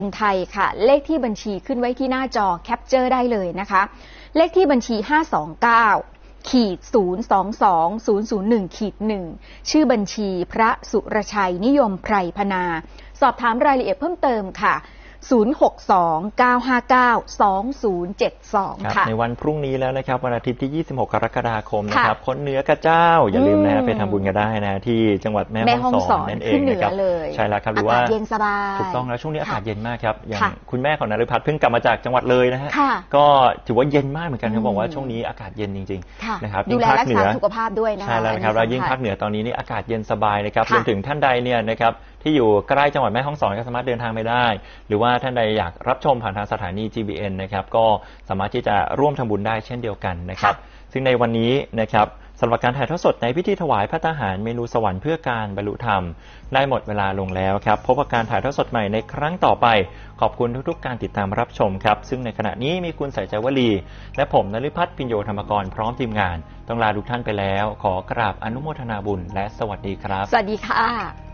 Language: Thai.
ไทยค่ะเลขที่บัญชีขึ้นไว้ที่หน้าจอแคปเจอร์ได้เลยนะคะเลขที่บัญชี529-022-001-1ชื่อบัญชีพระสุรชัยนิยมไพรพนาสอบถามรายละเอียดเพิ่มเติมค่ะ062-959-2072 ค่ะในวันพรุ่งนี้แล้วนะครับวันอาทิตย์ที่26กรกฎาคมนะครับคนเหนือกระเจ้าอย่าลืมนะไปทำบุญกันได้นะที่จังหวัดแม่ฮ่องสอนนั่นเองนะครับใช่แล้วครับหรือว่าเย็นสบายถูกต้องแล้วช่วงนี้อากาศเย็นมากครับอย่างคุณแม่ของนฤพัฒน์เพิ่งกลับมาจากจังหวัดเลยนะฮะก็ถือว่าเย็นมากเหมือนกันเขาบอกว่าช่วงนี้อากาศเย็นจริงๆนะครับดูแลรักษาสุขภาพด้วยนะใช่แล้วครับเรายิ่งภาคเหนือตอนนี้นี่อากาศเย็นสบายนะครับรวมถึงท่านใดเนี่ยนะครับที่อยู่ใกล้จังหวัดแม่ฮ่องสอนก็สามารถเดินทางไปได้หรือว่าท่านใดอยากรับชมผ่านทางสถานี GBN นะครับก็สามารถที่จะร่วมทำบุญได้เช่นเดียวกันนะครับซึ่งในวันนี้นะครับสำหรับการถ่ายทอดสดในพิธีถวายพระทหารเมนูสวรรค์เพื่อการบรรลุธรรมได้หมดเวลาลงแล้วครับพบกับการถ่ายทอดสดใหม่ในครั้งต่อไปขอบคุณทุกๆการติดตามรับชมครับซึ่งในขณะนี้มีคุณสายใจวลีและผมนฤพัฒน์ พิญโยธรรมกรพร้อมทีมงานต้องลาทุกท่านไปแล้วขอกราบอนุโมทนาบุญและสวัสดีครับสวัสดีค่ะ